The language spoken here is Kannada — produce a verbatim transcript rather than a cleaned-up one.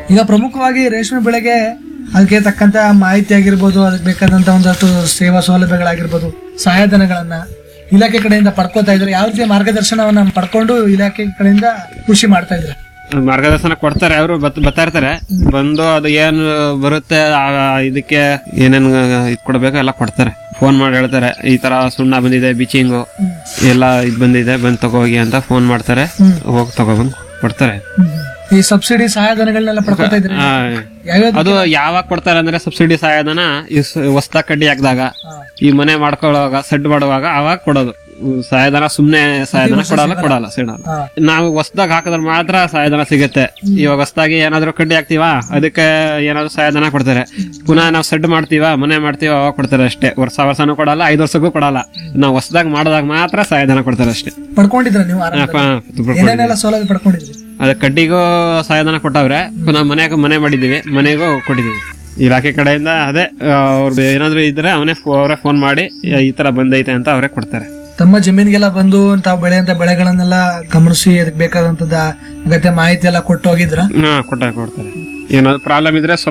ಈಗ ಪ್ರಮುಖವಾಗಿ ರೇಷ್ಮೆ ಬೆಳೆಗೆ ಅದಕ್ಕೆ ತಕ್ಕಂತ ಮಾಹಿತಿ ಆಗಿರ್ಬೋದು, ಅದಕ್ಕೆ ಬೇಕಾದಂತ ಒಂದಷ್ಟು ಸೇವಾ ಸೌಲಭ್ಯಗಳಾಗಿರ್ಬೋದು, ಸಹಾಯಧನಗಳನ್ನ ಇಲಾಖೆ ಕಡೆಯಿಂದ ಪಡ್ಕೋತಾ ಇದ್ರೆ, ಯಾವ ರೀತಿಯ ಮಾರ್ಗದರ್ಶನವನ್ನ ಪಡ್ಕೊಂಡು ಇಲಾಖೆ ಕಡೆಯಿಂದ ಕೃಷಿ ಮಾಡ್ತಾ ಇದ್ರೆ? ಮಾರ್ಗದರ್ಶನ ಕೊಡ್ತಾರೆ, ಅವರು ಬರ್ತಾ ಇರ್ತಾರೆ. ಬಂದು ಅದು ಏನು ಬರುತ್ತೆ ಆ ಇದಕ್ಕೆ ಏನೇನು ಇದ್ ಕೊಡ್ಬೇಕು ಎಲ್ಲ ಕೊಡ್ತಾರೆ. ಫೋನ್ ಮಾಡಿ ಹೇಳ್ತಾರೆ, ಈ ತರ ಸುಣ್ಣ ಬಂದಿದೆ, ಬಿಚಿಂಗು ಎಲ್ಲ ಇದ್ ಬಂದಿದೆ, ಬಂದ್ ತಗೋಗಿ ಅಂತ ಫೋನ್ ಮಾಡ್ತಾರೆ. ಹೋಗಿ ತಗೊಬಂದ್ ಕೊಡ್ತಾರೆ. ಈ ಸಬ್ಸಿಡಿ ಸಹಾಯಧನಗಳನ್ನೆಲ್ಲ ಪಡ್ಕೊತಾ ಇದ್ರೆ ಆ, ಅದು ಯಾವಾಗ ಕೊಡ್ತಾರೆ ಅಂದ್ರೆ ಸಬ್ಸಿಡಿ ಸಹಾಯಧನ ಈ ಹೊಸ್ತಾ ಕಡ್ಡಿ ಹಾಕಿದಾಗ, ಈ ಮನೆ ಮಾಡ್ಕೊಳ್ಳುವಾಗ, ಸೆಡ್ ಮಾಡುವಾಗ ಅವಾಗ ಕೊಡೋದು ಸಹಾಯಧನ. ಸುಮ್ನೆ ಸಹಾಯಧನ ಕೊಡಲ್ಲ ಕೊಡಲ್ಲ ಸಿಡಲ್ಲ. ನಾವು ಹೊಸ್ದಾಗ ಹಾಕಿದ್ರೆ ಮಾತ್ರ ಸಹಾಯಧನ ಸಿಗುತ್ತೆ. ಇವಾಗ ಹೊಸ್ದಾಗಿ ಏನಾದ್ರು ಕಡ್ಡಿ ಹಾಕ್ತಿವಾ, ಅದಕ್ಕೆ ಏನಾದ್ರು ಸಹಾಯಧನ ಕೊಡ್ತಾರೆ. ಪುನಃ ನಾವು ಸೆಡ್ ಮಾಡ್ತೀವ, ಮನೆ ಮಾಡ್ತೀವ, ಅವಾಗ ಕೊಡ್ತಾರೆ ಅಷ್ಟೇ. ವರ್ಷ ವರ್ಷನೂ ಕೊಡಲ್ಲ, ಐದು ವರ್ಷಕ್ಕೂ ಕೊಡಲ್ಲ. ನಾವು ಹೊಸ್ದಾಗ ಮಾಡಿದಾಗ ಮಾತ್ರ ಸಹಾಯಧನ ಕೊಡ್ತಾರೆ ಅಷ್ಟೇ. ಪಡ್ಕೊಂಡಿದ್ರ ನೀವು? ಏನೇನೆಲ್ಲ ಸೌಲಭ್ಯ ಪಡ್ಕೊಂಡಿದ್ರಿ? ಅದ ಕಡ್ಡಿಗೂ ಸಹಾಯಧನ ಕೊಟ್ಟವ್ರೆ. ಪುನಃ ಮನೆಗೂ ಮನೆ ಮಾಡಿದೀವಿ, ಮನೆಗೂ ಕೊಟ್ಟಿದೀವಿ ಇಲಾಖೆ ಕಡೆಯಿಂದ. ಅದೇ ಅವ್ರದ್ದು ಏನಾದ್ರು ಇದ್ರೆ ಅವನೇ ಅವರೇ ಫೋನ್ ಮಾಡಿ ಈ ತರ ಬಂದೈತೆ ಅಂತ ಅವರೇ ಕೊಡ್ತಾರೆ. ತಮ್ಮ ಜಮೀನಿಗೆಲ್ಲ ಬಂದು ತಾವು ಬೆಳೆಯಂತ ಬೆಳೆಗಳನ್ನೆಲ್ಲ ಗಮನಿಸಿ ಅದಕ್ಕೆ ಬೇಕಾದಂತದ ಅಗತ್ಯ ಮಾಹಿತಿ ಎಲ್ಲ ಕೊಟ್ಟು ಹೋಗಿದ್ರ? ಹಾ ಕೊಟ್ಟ ಕೊಡ್ತಾರೆ. ಏನಾದ್ರು ಪ್ರಾಬ್ಲಮ್ ಇದ್ರೆ